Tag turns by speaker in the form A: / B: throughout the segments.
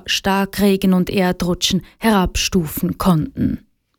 A: Starkregen und Erdrutschen herabstufen konnten.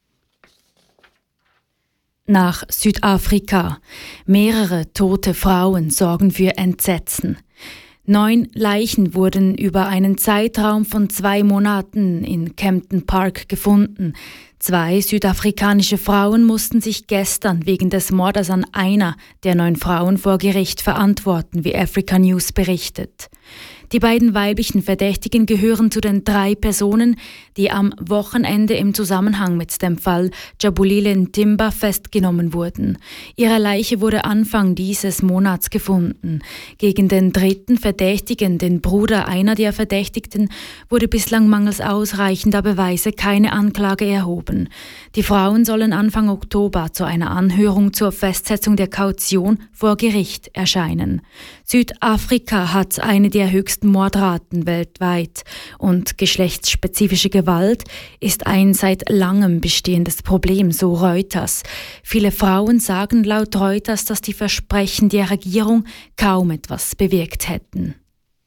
A: Nach Südafrika. Mehrere tote Frauen sorgen für Entsetzen. 9 Leichen wurden über einen Zeitraum von 2 Monaten in Kempton Park gefunden. 2 südafrikanische Frauen mussten sich gestern wegen des Mordes an einer der 9 Frauen vor Gericht verantworten, wie Africa News berichtet. Die beiden weiblichen Verdächtigen gehören zu den 3 Personen, die am Wochenende im Zusammenhang mit dem Fall Jabulile Ntimba festgenommen wurden. Ihre Leiche wurde Anfang dieses Monats gefunden. Gegen den 3. Verdächtigen, den Bruder einer der Verdächtigten, wurde bislang mangels ausreichender Beweise keine Anklage erhoben. Die Frauen sollen Anfang Oktober zu einer Anhörung zur Festsetzung der Kaution vor Gericht erscheinen. Südafrika hat eine der höchsten Mordraten weltweit und geschlechtsspezifische Gewalt ist ein seit langem bestehendes Problem, so Reuters. Viele Frauen sagen laut Reuters, dass die Versprechen der Regierung kaum etwas bewirkt hätten.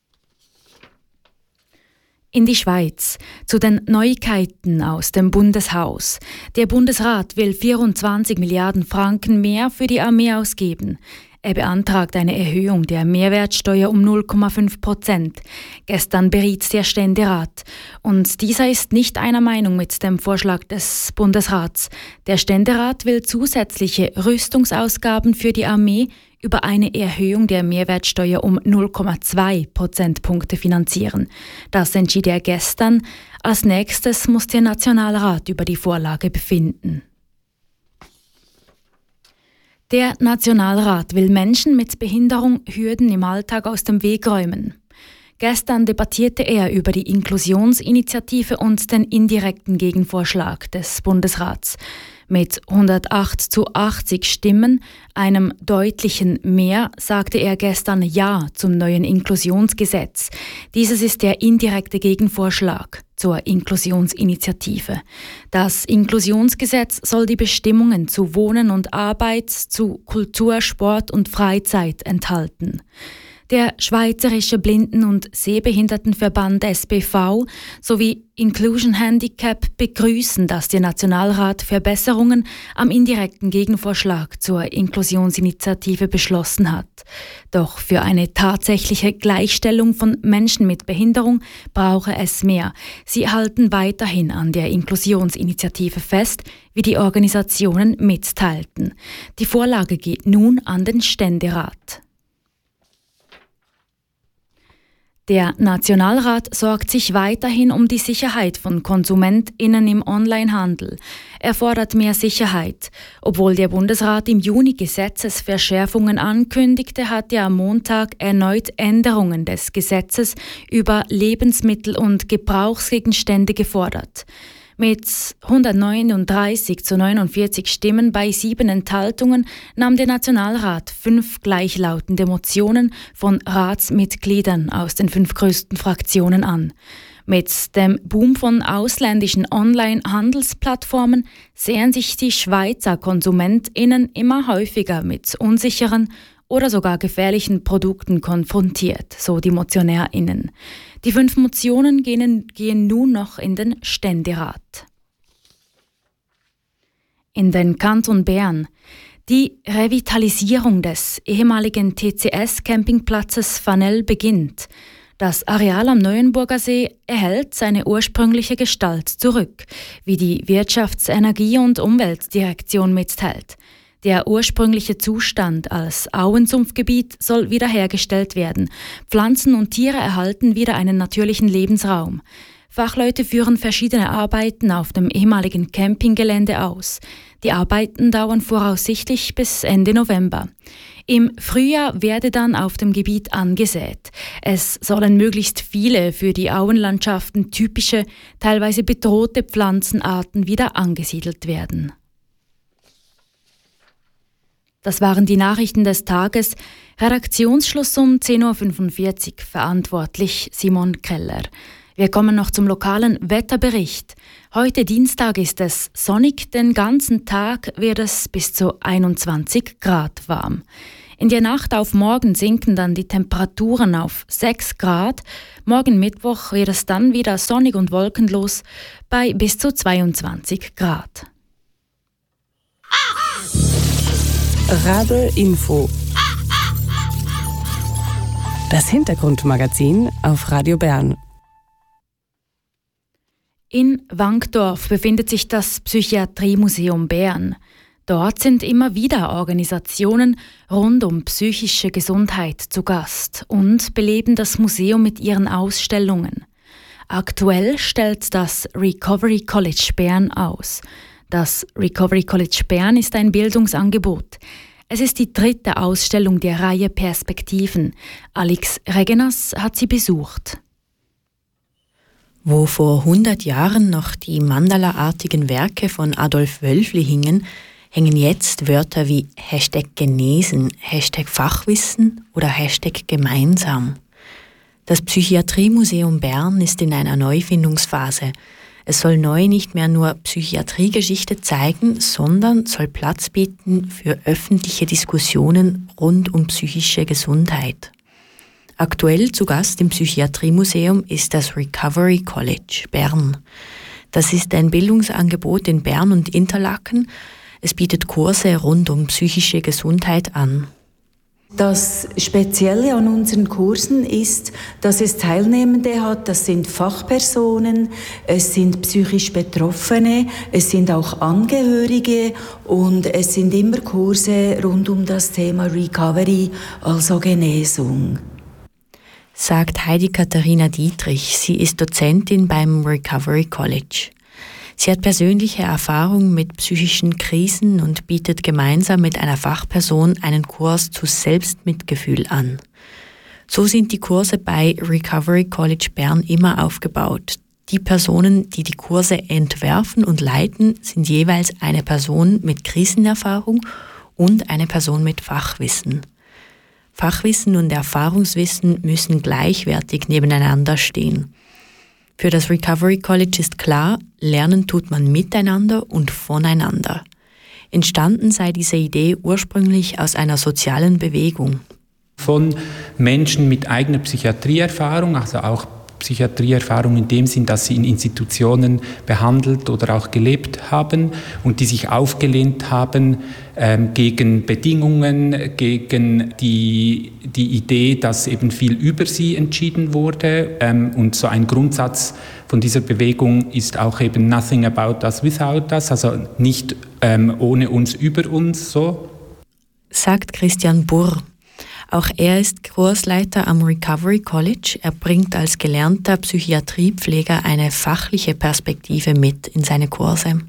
A: In die Schweiz. Zu den Neuigkeiten aus dem Bundeshaus. Der Bundesrat will 24 Milliarden Franken mehr für die Armee ausgeben. Er beantragt eine Erhöhung der Mehrwertsteuer um 0,5%. Gestern beriet der Ständerat. Und dieser ist nicht einer Meinung mit dem Vorschlag des Bundesrats. Der Ständerat will zusätzliche Rüstungsausgaben für die Armee über eine Erhöhung der Mehrwertsteuer um 0,2 Prozentpunkte finanzieren. Das entschied er gestern. Als nächstes muss der Nationalrat über die Vorlage befinden. Der Nationalrat will Menschen mit Behinderung Hürden im Alltag aus dem Weg räumen. Gestern debattierte er über die Inklusionsinitiative und den indirekten Gegenvorschlag des Bundesrats. Mit 108:80 Stimmen, einem deutlichen Mehr, sagte er gestern Ja zum neuen Inklusionsgesetz. Dieses ist der indirekte Gegenvorschlag zur Inklusionsinitiative. Das Inklusionsgesetz soll die Bestimmungen zu Wohnen und Arbeit, zu Kultur, Sport und Freizeit enthalten. Der Schweizerische Blinden- und Sehbehindertenverband SBV sowie Inclusion Handicap begrüßen, dass der Nationalrat Verbesserungen am indirekten Gegenvorschlag zur Inklusionsinitiative beschlossen hat. Doch für eine tatsächliche Gleichstellung von Menschen mit Behinderung brauche es mehr. Sie halten weiterhin an der Inklusionsinitiative fest, wie die Organisationen mitteilten. Die Vorlage geht nun an den Ständerat. Der Nationalrat sorgt sich weiterhin um die Sicherheit von KonsumentInnen im Onlinehandel. Er fordert mehr Sicherheit. Obwohl der Bundesrat im Juni Gesetzesverschärfungen ankündigte, hat er am Montag erneut Änderungen des Gesetzes über Lebensmittel und Gebrauchsgegenstände gefordert. Mit 139:49 Stimmen bei 7 Enthaltungen nahm der Nationalrat 5 gleichlautende Motionen von Ratsmitgliedern aus den 5 größten Fraktionen an. Mit dem Boom von ausländischen Online-Handelsplattformen sehen sich die Schweizer KonsumentInnen immer häufiger mit unsicheren oder sogar gefährlichen Produkten konfrontiert, so die MotionärInnen. Die 5 Motionen gehen nun noch in den Ständerat. In den Kanton Bern. Die Revitalisierung des ehemaligen TCS-Campingplatzes Fanel beginnt. Das Areal am Neuenburger See erhält seine ursprüngliche Gestalt zurück, wie die Wirtschafts-, Energie- und Umweltdirektion mitteilt. Der ursprüngliche Zustand als Auensumpfgebiet soll wiederhergestellt werden. Pflanzen und Tiere erhalten wieder einen natürlichen Lebensraum. Fachleute führen verschiedene Arbeiten auf dem ehemaligen Campinggelände aus. Die Arbeiten dauern voraussichtlich bis Ende November. Im Frühjahr werde dann auf dem Gebiet angesät. Es sollen möglichst viele für die Auenlandschaften typische, teilweise bedrohte Pflanzenarten wieder angesiedelt werden. Das waren die Nachrichten des Tages. Redaktionsschluss um 10:45 Uhr. Verantwortlich Simon Keller. Wir kommen noch zum lokalen Wetterbericht. Heute Dienstag ist es sonnig, den ganzen Tag wird es bis zu 21 Grad warm. In der Nacht auf morgen sinken dann die Temperaturen auf 6 Grad. Morgen Mittwoch wird es dann wieder sonnig und wolkenlos bei bis zu 22 Grad.
B: Radio Info. Das Hintergrundmagazin auf Radio Bern.
A: In Wankdorf befindet sich das Psychiatriemuseum Bern. Dort sind immer wieder Organisationen rund um psychische Gesundheit zu Gast und beleben das Museum mit ihren Ausstellungen. Aktuell stellt das Recovery College Bern aus. Das Recovery College Bern ist ein Bildungsangebot. Es ist die 3. Ausstellung der Reihe Perspektiven. Alex Regenas hat sie besucht.
C: Wo vor 100 Jahren noch die Mandala-artigen Werke von Adolf Wölfli hingen, hängen jetzt Wörter wie #genesen, #Fachwissen oder #gemeinsam. Das Psychiatriemuseum Bern ist in einer Neufindungsphase. Es soll neu nicht mehr nur Psychiatriegeschichte zeigen, sondern soll Platz bieten für öffentliche Diskussionen rund um psychische Gesundheit. Aktuell zu Gast im Psychiatriemuseum ist das Recovery College Bern. Das ist ein Bildungsangebot in Bern und Interlaken. Es bietet Kurse rund um psychische Gesundheit an.
D: Das Spezielle an unseren Kursen ist, dass es Teilnehmende hat, das sind Fachpersonen, es sind psychisch Betroffene, es sind auch Angehörige und es sind immer Kurse rund um das Thema Recovery, also Genesung.
C: Sagt Heidi Katharina Dietrich. Sie ist Dozentin beim Recovery College. Sie hat persönliche Erfahrung mit psychischen Krisen und bietet gemeinsam mit einer Fachperson einen Kurs zu Selbstmitgefühl an. So sind die Kurse bei Recovery College Bern immer aufgebaut. Die Personen, die die Kurse entwerfen und leiten, sind jeweils eine Person mit Krisenerfahrung und eine Person mit Fachwissen. Fachwissen und Erfahrungswissen müssen gleichwertig nebeneinander stehen. Für das Recovery College ist klar, lernen tut man miteinander und voneinander. Entstanden sei diese Idee ursprünglich aus einer sozialen Bewegung.
E: Von Menschen mit eigener Psychiatrieerfahrung, also auch Psychiatrieerfahrung in dem Sinn, dass sie in Institutionen behandelt oder auch gelebt haben und die sich aufgelehnt haben gegen Bedingungen, gegen die Idee, dass eben viel über sie entschieden wurde. Und so ein Grundsatz von dieser Bewegung ist auch eben Nothing about us without us, also nicht ohne uns über uns, so.
C: Sagt Christian Burr. Auch er ist Kursleiter am Recovery College. Er bringt als gelernter Psychiatriepfleger eine fachliche Perspektive mit in seine Kurse.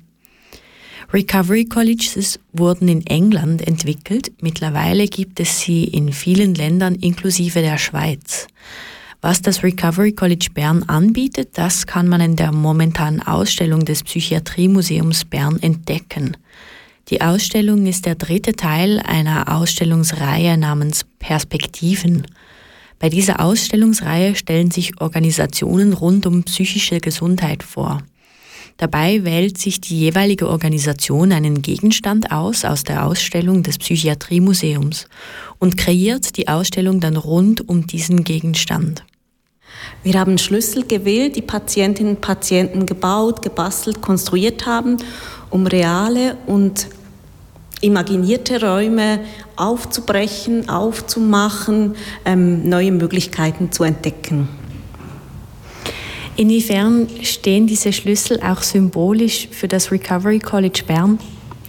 C: Recovery Colleges wurden in England entwickelt. Mittlerweile gibt es sie in vielen Ländern inklusive der Schweiz. Was das Recovery College Bern anbietet, das kann man in der momentanen Ausstellung des Psychiatriemuseums Bern entdecken. Die Ausstellung ist der 3. Teil einer Ausstellungsreihe namens Perspektiven. Bei dieser Ausstellungsreihe stellen sich Organisationen rund um psychische Gesundheit vor. Dabei wählt sich die jeweilige Organisation einen Gegenstand aus der Ausstellung des Psychiatriemuseums und kreiert die Ausstellung dann rund um diesen Gegenstand.
F: Wir haben Schlüssel gewählt, die Patientinnen und Patienten gebaut, gebastelt, konstruiert haben, um reale und imaginierte Räume aufzubrechen, aufzumachen, neue Möglichkeiten zu entdecken.
C: Inwiefern stehen diese Schlüssel auch symbolisch für das Recovery College Bern?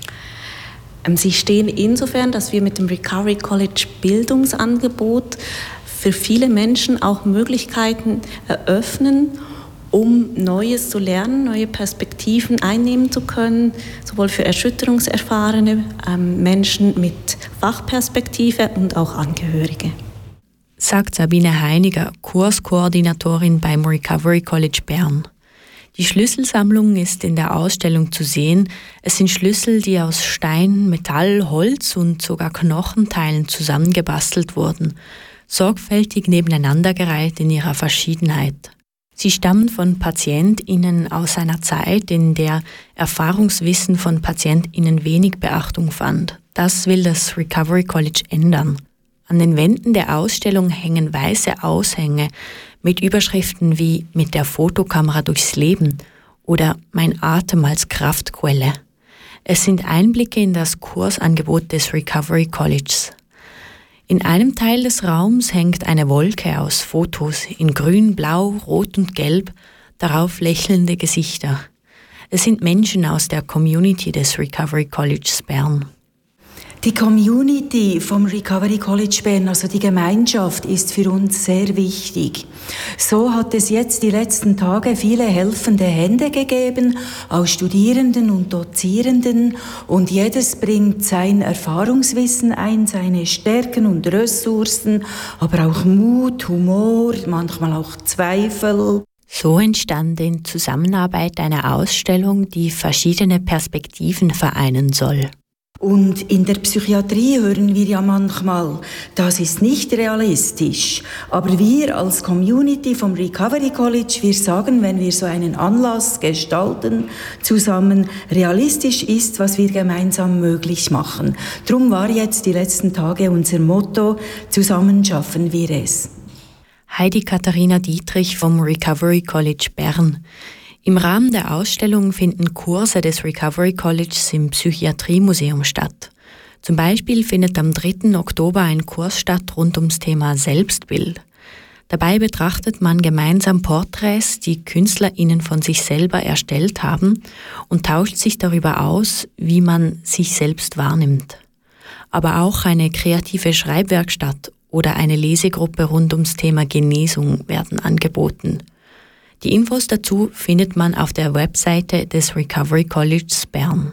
F: Sie stehen insofern, dass wir mit dem Recovery College Bildungsangebot für viele Menschen auch Möglichkeiten eröffnen, um Neues zu lernen, neue Perspektiven einnehmen zu können, sowohl für erschütterungserfahrene Menschen mit Fachperspektive und auch Angehörige.
C: Sagt Sabine Heiniger, Kurskoordinatorin beim Recovery College Bern. Die Schlüsselsammlung ist in der Ausstellung zu sehen. Es sind Schlüssel, die aus Stein, Metall, Holz und sogar Knochenteilen zusammengebastelt wurden, sorgfältig nebeneinandergereiht in ihrer Verschiedenheit. Sie stammen von PatientInnen aus einer Zeit, in der Erfahrungswissen von PatientInnen wenig Beachtung fand. Das will das Recovery College ändern. An den Wänden der Ausstellung hängen weiße Aushänge mit Überschriften wie »Mit der Fotokamera durchs Leben« oder »Mein Atem als Kraftquelle«. Es sind Einblicke in das Kursangebot des Recovery Colleges. In einem Teil des Raums hängt eine Wolke aus Fotos in Grün, Blau, Rot und Gelb, darauf lächelnde Gesichter. Es sind Menschen aus der Community des Recovery Colleges Bern.
D: Die Community vom Recovery College Bern, also die Gemeinschaft, ist für uns sehr wichtig. So hat es jetzt die letzten Tage viele helfende Hände gegeben, aus Studierenden und Dozierenden, und jedes bringt sein Erfahrungswissen ein, seine Stärken und Ressourcen, aber auch Mut, Humor, manchmal auch Zweifel.
C: So entstand in Zusammenarbeit eine Ausstellung, die verschiedene Perspektiven vereinen soll.
D: Und in der Psychiatrie hören wir ja manchmal, das ist nicht realistisch. Aber wir als Community vom Recovery College, wir sagen, wenn wir so einen Anlass gestalten zusammen, realistisch ist, was wir gemeinsam möglich machen. Drum war jetzt die letzten Tage unser Motto, zusammen schaffen wir es.
C: Heidi Katharina Dietrich vom Recovery College Bern. Im Rahmen der Ausstellung finden Kurse des Recovery Colleges im Psychiatriemuseum statt. Zum Beispiel findet am 3. Oktober ein Kurs statt rund ums Thema Selbstbild. Dabei betrachtet man gemeinsam Porträts, die KünstlerInnen von sich selber erstellt haben, und tauscht sich darüber aus, wie man sich selbst wahrnimmt. Aber auch eine kreative Schreibwerkstatt oder eine Lesegruppe rund ums Thema Genesung werden angeboten. Die Infos dazu findet man auf der Webseite des Recovery Colleges Bern.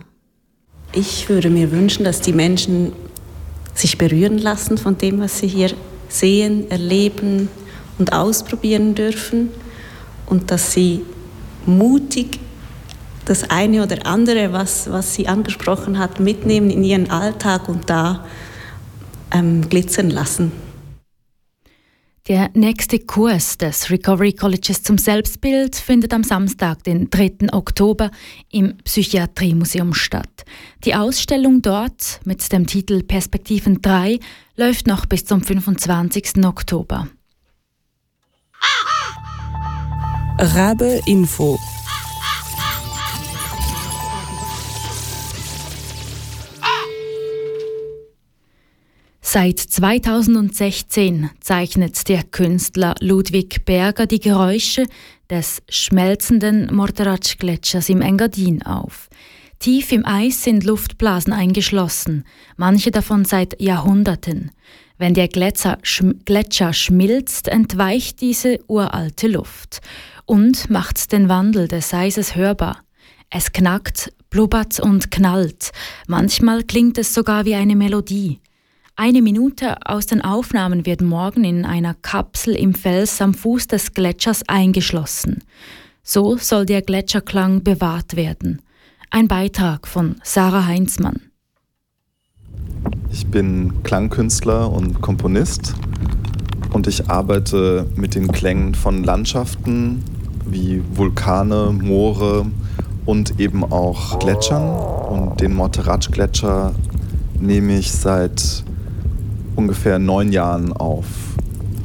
F: Ich würde mir wünschen, dass die Menschen sich berühren lassen von dem, was sie hier sehen, erleben und ausprobieren dürfen, und dass sie mutig das eine oder andere, was sie angesprochen hat, mitnehmen in ihren Alltag und da glitzern lassen.
A: Der nächste Kurs des Recovery Colleges zum Selbstbild findet am Samstag, den 3. Oktober, im Psychiatriemuseum statt. Die Ausstellung dort mit dem Titel Perspektiven 3 läuft noch bis zum 25. Oktober.
B: Rabe Info.
A: Seit 2016 zeichnet der Künstler Ludwig Berger die Geräusche des schmelzenden Morteratsch-Gletschers im Engadin auf. Tief im Eis sind Luftblasen eingeschlossen, manche davon seit Jahrhunderten. Wenn der Gletscher schmilzt, entweicht diese uralte Luft und macht den Wandel des Eises hörbar. Es knackt, blubbert und knallt. Manchmal klingt es sogar wie eine Melodie. 1 Minute aus den Aufnahmen wird morgen in einer Kapsel im Fels am Fuß des Gletschers eingeschlossen. So soll der Gletscherklang bewahrt werden. Ein Beitrag von Sarah Heinzmann.
G: Ich bin Klangkünstler und Komponist und ich arbeite mit den Klängen von Landschaften wie Vulkane, Moore und eben auch Gletschern. Und den Morteratsch-Gletscher nehme ich seit ungefähr 9 Jahren auf.